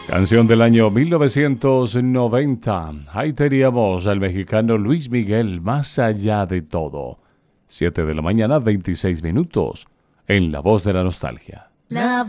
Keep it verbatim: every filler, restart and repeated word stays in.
Canción del año mil novecientos noventa. Ahí teníamos al mexicano Luis Miguel, Más allá de todo. siete de la mañana, veintiséis minutos. En La Voz de la Nostalgia. La